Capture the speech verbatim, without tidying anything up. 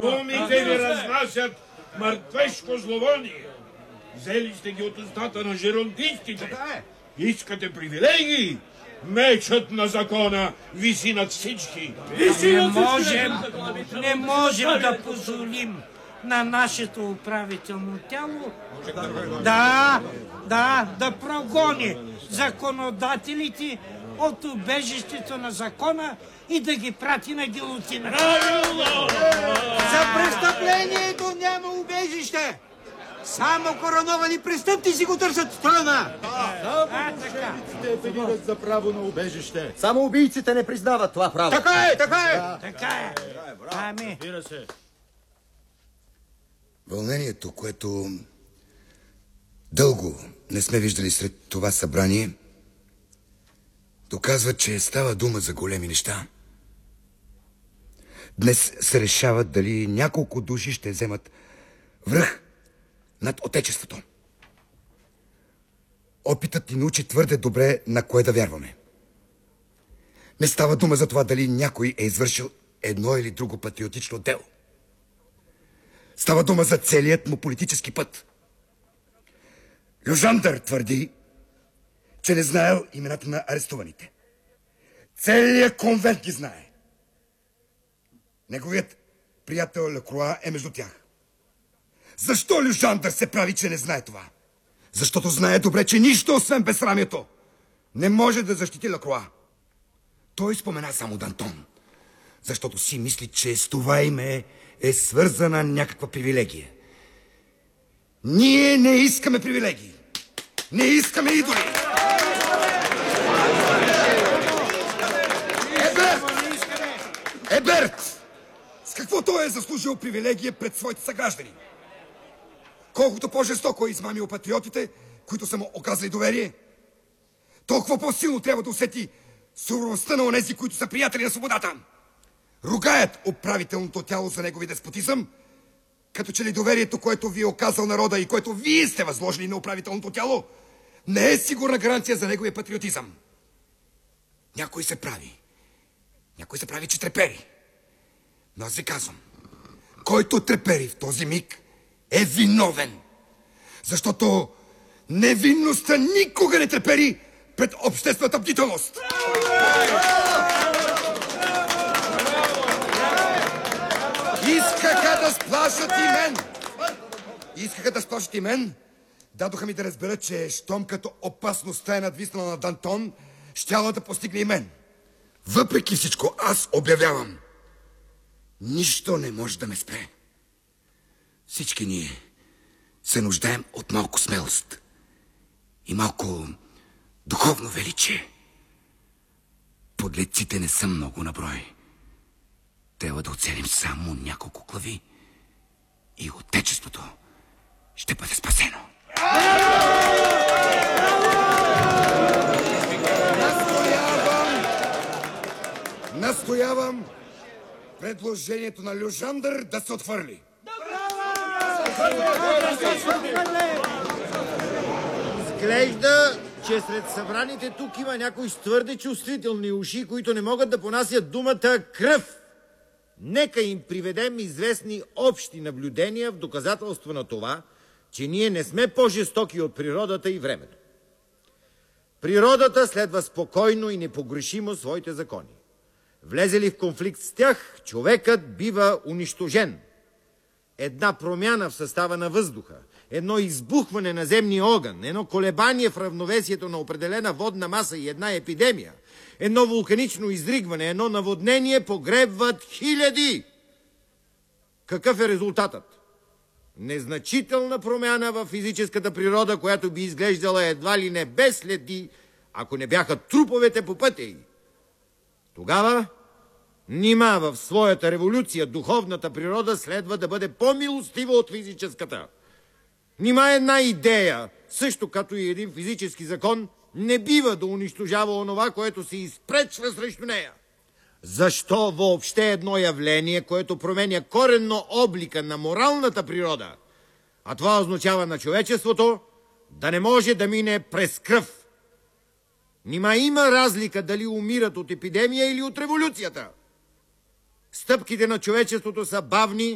Думите ви разнасят мъртвешко зловоние. Взели сте ги от устата на жеронтистите. Искате привилегии? Мечът на закона виси над всички. Не можем, не можем да позволим на нашето управително тяло да, да, да прогони законодателите от убежището на закона и да ги прати на гилотина. За престъплението няма убежище. Само короновани престъпници го търсят в страна. Те апелират за право на убежище. Само убийците не признават това право. Така е, така е. Да. Така е. Ами. Вълнението, което дълго не сме виждали сред това събрание, доказва, че става дума за големи неща. Днес се решават дали няколко души ще вземат връх над отечеството. Опитът ни научи твърде добре на кое да вярваме. Не става дума за това дали някой е извършил едно или друго патриотично дело. Става дума за целият му политически път. Люжандър твърди, че не знаел имената на арестуваните. Целият конвент ги знае. Неговият приятел Лекруа е между тях. Защо Люжандър се прави, че не знае това? Защото знае добре, че нищо, освен безсрамието, не може да защити Лекруа. Той спомена само Дантон, защото си мисли, че с това име е свързана някаква привилегия. Ние не искаме привилегии. Не искаме идоли. Еберт! Еберт! С какво той е заслужил привилегия пред своите съграждани? Колкото по-жестоко е измамил патриотите, които са му оказали доверие, толкова по-силно трябва да усети суровостта на онези, които са приятели на свободата. Ругаят управителното тяло за негови деспотизъм, като че ли доверието, което ви е оказал народа и което вие сте възложили на управителното тяло, не е сигурна гаранция за неговия патриотизъм. Някой се прави. Някой се прави, че трепери. Но аз ви казвам, който трепери в този миг, е виновен. Защото невинността никога не трепери пред обществената бдителност. Искаха да сплашат и мен. Искаха да сплашат и мен. Дадоха ми да разбера, че щом като опасността е надвиснала на Дантон, щяла да постигне и мен. Въпреки всичко, аз обявявам. Нищо не може да ме спре. Всички ние се нуждаем от малко смелост и малко духовно величие. Подлеците не са много на брой. Трябва да оцелим само няколко глави и отечеството ще бъде спасено. Настоявам, настоявам предложението на Люжандър да се отхвърли. Изглежда, че сред събраните тук има някои с твърде чувствителни уши, които не могат да понасят думата кръв. Нека им приведем известни общи наблюдения в доказателство на това, че ние не сме по-жестоки от природата и времето. Природата следва спокойно и непогрешимо своите закони. Влезе ли в конфликт с тях, човекът бива унищожен. Една промяна в състава на въздуха, едно избухване на земния огън, едно колебание в равновесието на определена водна маса и една епидемия, едно вулканично изригване, едно наводнение погребват хиляди. Какъв е резултатът? Незначителна промяна в физическата природа, която би изглеждала едва ли не без следи, ако не бяха труповете по пътя й. Тогава, нима в своята революция духовната природа следва да бъде по-милостива от физическата. Нима една идея, също като и един физически закон, не бива да унищожава онова, което се изпречва срещу нея. Защо въобще едно явление, което променя коренно облика на моралната природа, а това означава на човечеството, да не може да мине през кръв? Нима има разлика дали умират от епидемия или от революцията. Стъпките на човечеството са бавни,